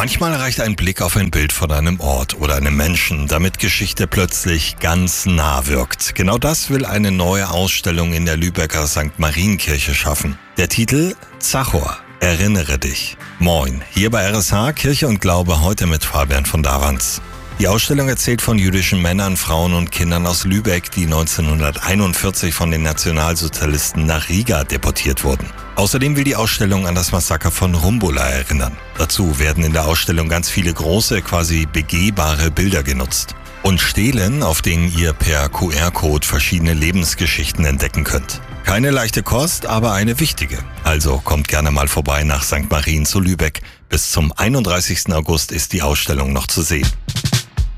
Manchmal reicht ein Blick auf ein Bild von einem Ort oder einem Menschen, damit Geschichte plötzlich ganz nah wirkt. Genau das will eine neue Ausstellung in der Lübecker St. Marienkirche schaffen. Der Titel Zachor. Erinnere dich. Moin, hier bei RSH Kirche und Glaube heute mit Fabian von Davanz. Die Ausstellung erzählt von jüdischen Männern, Frauen und Kindern aus Lübeck, die 1941 von den Nationalsozialisten nach Riga deportiert wurden. Außerdem will die Ausstellung an das Massaker von Rumbula erinnern. Dazu werden in der Ausstellung ganz viele große, quasi begehbare Bilder genutzt. Und Stelen, auf denen ihr per QR-Code verschiedene Lebensgeschichten entdecken könnt. Keine leichte Kost, aber eine wichtige. Also kommt gerne mal vorbei nach St. Marien zu Lübeck. Bis zum 31. August ist die Ausstellung noch zu sehen.